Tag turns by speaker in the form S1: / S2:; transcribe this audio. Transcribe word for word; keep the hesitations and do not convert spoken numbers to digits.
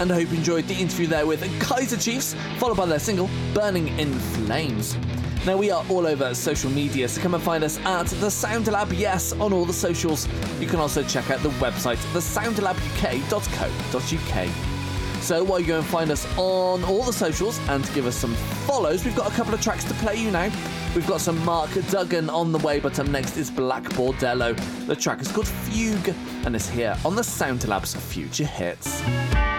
S1: and I hope you enjoyed the interview there with Kaiser Chiefs, followed by their single, Burning in Flames. Now, we are all over social media, so come and find us at The Sound Lab, yes, on all the socials. You can also check out the website, the sound lab u k dot co dot u k. So while you go and find us on all the socials and give us some follows, we've got a couple of tracks to play you now. We've got some Mark Duggan on the way, but up next is Black Bordello. The track is called Fugue, and it's here on the Sound Lab's Future Hits.